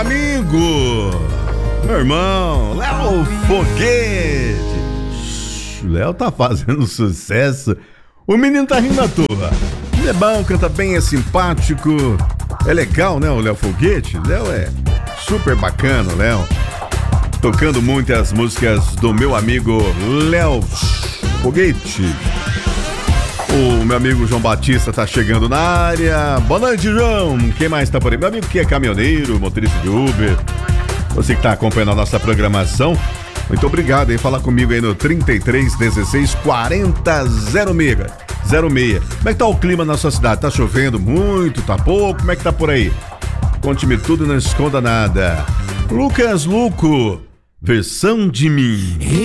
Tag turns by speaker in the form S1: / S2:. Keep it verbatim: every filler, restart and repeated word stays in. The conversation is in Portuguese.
S1: amigo, meu irmão, Léo Foguete. O Léo tá fazendo sucesso. O menino tá rindo à toa. Ele é bom, canta bem, é simpático. É legal, né, o Léo Foguete? Léo é super bacana, Léo. Tocando muitas músicas do meu amigo Léo Foguete. O meu amigo João Batista tá chegando na área. Boa noite, João. Quem mais tá por aí? Meu amigo que é caminhoneiro, motorista de Uber. Você que tá acompanhando a nossa programação, muito obrigado aí. Fala comigo aí no trinta e três, dezesseis, quarenta, zero seis. Como é que tá o clima na sua cidade? Tá chovendo muito? Tá pouco? Como é que tá por aí? Conte-me tudo, não esconda nada. Lucas Luco, versão de mim.